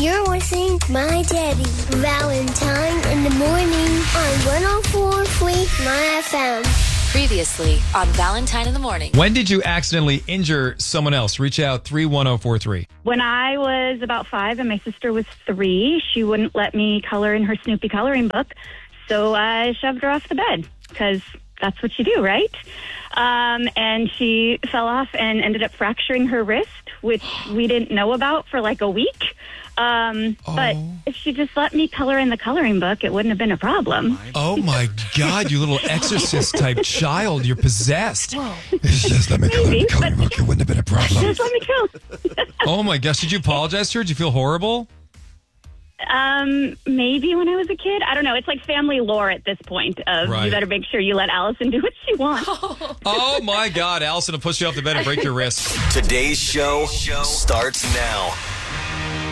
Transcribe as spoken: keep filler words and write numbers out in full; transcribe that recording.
You're listening to My Daddy, Valentine in the morning on one oh four point three My F M. Previously on Valentine in the Morning. When did you accidentally injure someone else? Reach out three one zero four three. When I was about five and my sister was three, she wouldn't let me color in her Snoopy coloring book, so I shoved her off the bed because that's what you do, right? Um, and she fell off and ended up fracturing her wrist, which we didn't know about for like a week. Um, Oh. But if she just let me color in the coloring book, it wouldn't have been a problem. Oh my God, you little exorcist type child. You're possessed. Just let me color in Maybe, the coloring but- book. It wouldn't have been a problem. Just let me go. Oh my gosh, did you apologize to her? Did you feel horrible? Um, maybe when I was a kid. I don't know. It's like family lore at this point of Right. you better make sure you let Allison do what she wants. Oh my God, Allison will push you off the bed and break your wrist. Today's show starts now.